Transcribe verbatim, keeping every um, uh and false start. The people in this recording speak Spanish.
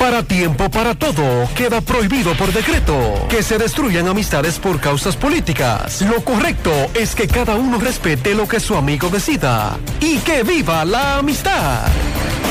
Para tiempo para todo, queda prohibido por decreto que se destruyan amistades por causas políticas. Lo correcto es que cada uno respete lo que su amigo decida. ¡Y que viva la amistad!